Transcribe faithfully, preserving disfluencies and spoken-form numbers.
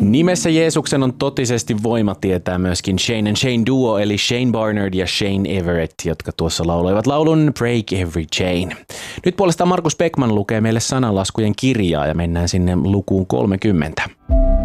Nimessä Jeesuksen on totisesti voima, tietää myöskin Shane and Shane duo, eli Shane Barnard ja Shane Everett, jotka tuossa lauloivat laulun Break Every Chain. Nyt puolestaan Markus Beckman lukee meille sananlaskujen kirjaa ja mennään sinne lukuun kolmekymmentä.